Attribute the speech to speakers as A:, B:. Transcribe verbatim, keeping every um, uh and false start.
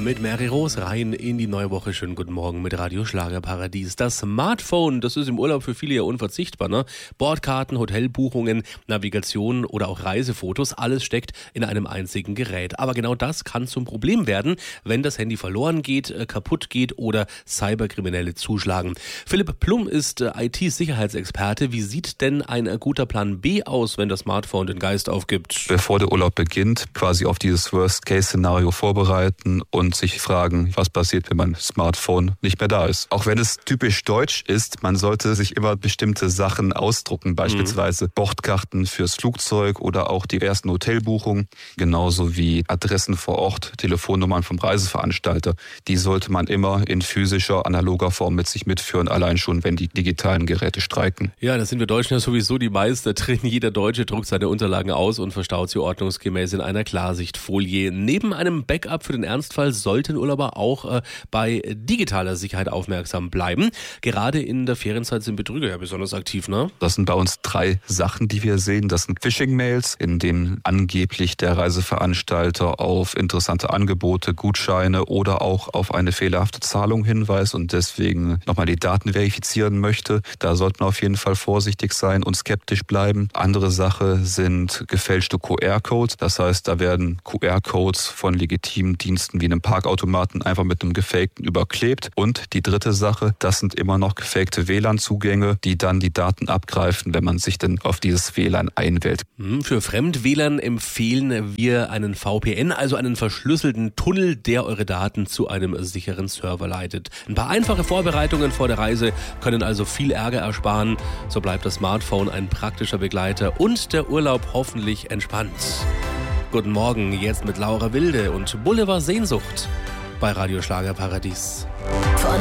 A: mit Mary Rose rein in die neue Woche. Schönen guten Morgen mit Radio Schlagerparadies. Das Smartphone, das ist im Urlaub für viele ja unverzichtbar, ne? Bordkarten, Hotelbuchungen, Navigation oder auch Reisefotos, alles steckt in einem einzigen Gerät. Aber genau das kann zum Problem werden, wenn das Handy verloren geht, kaputt geht oder Cyberkriminelle zuschlagen. Philipp Plum ist I T-Sicherheitsexperte. Wie sieht denn ein guter Plan B aus, wenn das Smartphone den Geist aufgibt?
B: Bevor der Urlaub beginnt, quasi auf dieses Worst-Case-Szenario vorbereiten und sich fragen, was passiert, wenn mein Smartphone nicht mehr da ist. Auch wenn es typisch deutsch ist, man sollte sich immer bestimmte Sachen ausdrucken, beispielsweise mhm. Bordkarten fürs Flugzeug oder auch die ersten Hotelbuchungen, genauso wie Adressen vor Ort, Telefonnummern vom Reiseveranstalter. Die sollte man immer in physischer, analoger Form mit sich mitführen, allein schon, wenn die digitalen Geräte streiken.
A: Ja, da sind wir Deutschen ja sowieso die Meister drin. Jeder Deutsche druckt seine Unterlagen aus und verstaut sie ordnungsgemäß in einer Klarsichtfolie. Neben einem Backup für den Ernstfall sollten Urlauber auch äh, bei digitaler Sicherheit aufmerksam bleiben. Gerade in der Ferienzeit sind Betrüger ja besonders aktiv, ne?
B: Das sind bei uns drei Sachen, die wir sehen. Das sind Phishing-Mails, in denen angeblich der Reiseveranstalter auf interessante Angebote, Gutscheine oder auch auf eine fehlerhafte Zahlung hinweist und deswegen nochmal die Daten verifizieren möchte. Da sollte man auf jeden Fall vorsichtig sein und skeptisch bleiben. Andere Sache sind gefälschte Q R-Codes. Das heißt, da werden Q R-Codes von legitimen Diensten wie einem Parkautomaten einfach mit einem gefakten überklebt. Und die dritte Sache, das sind immer noch gefakte W L A N-Zugänge, die dann die Daten abgreifen, wenn man sich denn auf dieses W L A N einwählt.
A: Für Fremd-W L A N empfehlen wir einen V P N, also einen verschlüsselten Tunnel, der eure Daten zu einem sicheren Server leitet. Ein paar einfache Vorbereitungen vor der Reise können also viel Ärger ersparen. So bleibt das Smartphone ein praktischer Begleiter und der Urlaub hoffentlich entspannt. Guten Morgen, jetzt mit Laura Wilde und Boulevard Sehnsucht bei Radio Schlagerparadies.
C: Von